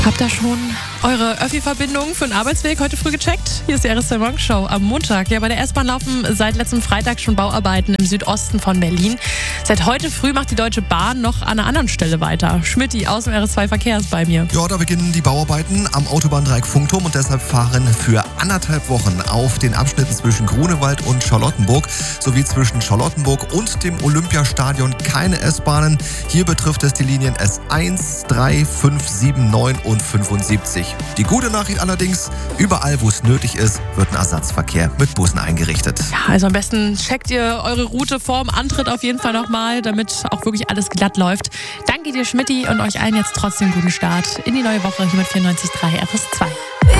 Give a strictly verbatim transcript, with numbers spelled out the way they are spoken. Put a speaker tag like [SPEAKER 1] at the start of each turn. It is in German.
[SPEAKER 1] Habt ihr schon eure Öffi-Verbindung für den Arbeitsweg heute früh gecheckt? Hier ist die R S zwei Morgenshow am Montag. Ja, bei der S-Bahn laufen seit letztem Freitag schon Bauarbeiten im Südosten von Berlin. Seit heute früh macht die Deutsche Bahn noch an einer anderen Stelle weiter. Schmidti aus dem R S zwei Verkehr ist bei mir.
[SPEAKER 2] Ja, da beginnen die Bauarbeiten am Autobahndreieck Funkturm und deshalb fahren für anderthalb Wochen auf den Abschnitten zwischen Grunewald und Charlottenburg sowie zwischen Charlottenburg und dem Olympiastadion keine S-Bahnen. Hier betrifft es die Linien S eins, drei, fünf, sieben, neun und fünfundsiebzig. Die gute Nachricht allerdings, überall wo es nötig ist, wird ein Ersatzverkehr mit Bussen eingerichtet.
[SPEAKER 1] Ja, also am besten checkt ihr eure Route vorm Antritt auf jeden Fall nochmal, damit auch wirklich alles glatt läuft. Danke dir, Schmidti, und euch allen jetzt trotzdem guten Start in die neue Woche hier mit vierundneunzig Komma drei R S zwei.